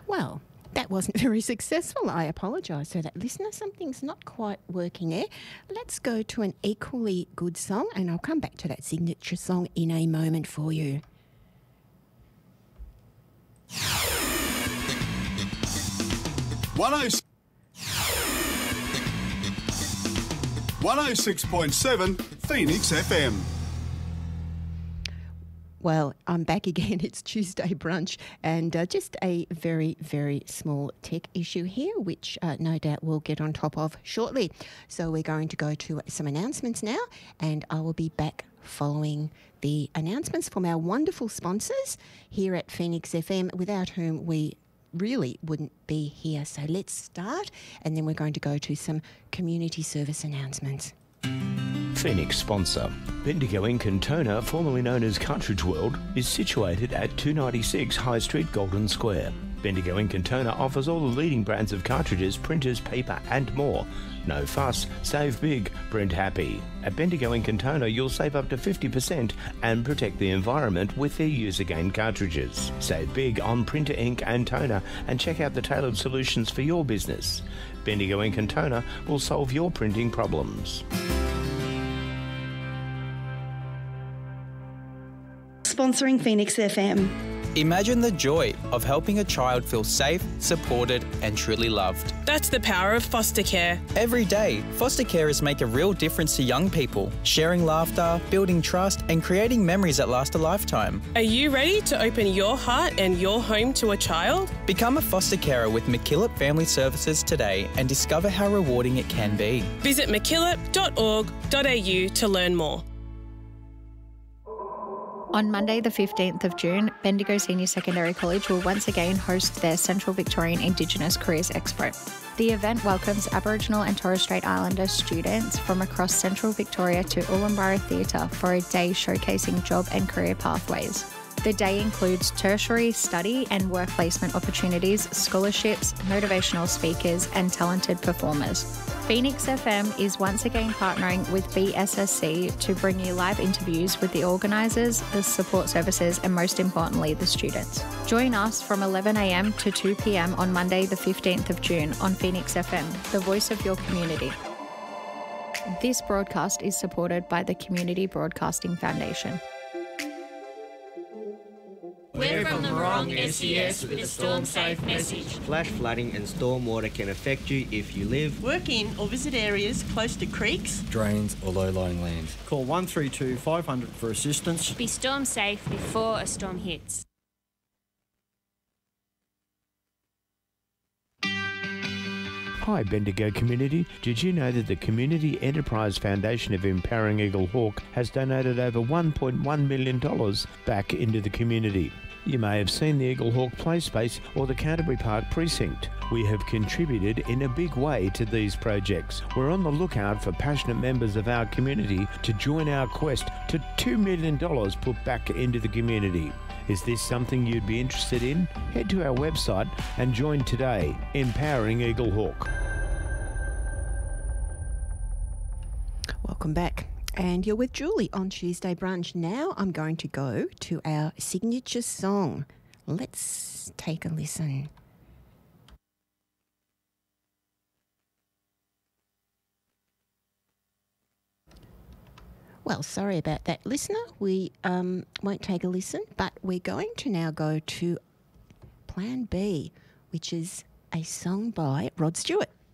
Well, that wasn't very successful. I apologise for that, listener. Something's not quite working there. Let's go to an equally good song, and I'll come back to that signature song in a moment for you. One 106.7 Phoenix FM. Well, I'm back again. It's Tuesday brunch, and just a very, very small tech issue here, which no doubt we'll get on top of shortly. So we're going to go to some announcements now, and I will be back following the announcements from our wonderful sponsors here at Phoenix FM, without whom we really wouldn't be here. So let's start, and then we're going to go to some community service announcements. Phoenix sponsor. Bendigo Ink and Toner, formerly known as Cartridge World, is situated at 296 High Street, Golden Square. Bendigo Ink and Toner offers all the leading brands of cartridges, printers, paper and more. No fuss, save big, print happy. At Bendigo Ink and Toner, you'll save up to 50% and protect the environment with their use-again cartridges. Save big on printer ink and toner, and check out the tailored solutions for your business. Bendigo Ink and Toner will solve your printing problems. Sponsoring Phoenix FM. Imagine the joy of helping a child feel safe, supported and truly loved. That's the power of foster care. Every day, foster carers make a real difference to young people, sharing laughter, building trust and creating memories that last a lifetime. Are you ready to open your heart and your home to a child? Become a foster carer with MacKillop Family Services today and discover how rewarding it can be. Visit mackillop.org.au to learn more. On Monday the 15th of June, Bendigo Senior Secondary College will once again host their Central Victorian Indigenous Careers Expo. The event welcomes Aboriginal and Torres Strait Islander students from across Central Victoria to Ulumburra Theatre for a day showcasing job and career pathways. The day includes tertiary study and work placement opportunities, scholarships, motivational speakers and talented performers. Phoenix FM is once again partnering with BSSC to bring you live interviews with the organisers, the support services and most importantly the students. Join us from 11 a.m. to 2 p.m. on Monday the 15th of June on Phoenix FM, the voice of your community. This broadcast is supported by the Community Broadcasting Foundation. We're from the Wrong SES with a storm-safe message. Flash flooding and stormwater can affect you if you live, work in or visit areas close to creeks, drains or low-lying lands. Call 132 500 for assistance. Be storm safe before a storm hits. Hi Bendigo community, did you know that the Community Enterprise Foundation of Empowering Eagle Hawk has donated over $1.1 million back into the community? You may have seen the Eagle Hawk play space or the Canterbury Park precinct. We have contributed in a big way to these projects. We're on the lookout for passionate members of our community to join our quest to $2 million put back into the community. Is this something you'd be interested in? Head to our website and join today, Empowering Eagle Hawk. Welcome back. And you're with Julie on Tuesday Brunch. Now I'm going to go to our signature song. Let's take a listen. Well, sorry about that, listener. We won't take a listen, but we're going to now go to Plan B, which is a song by Rod Stewart.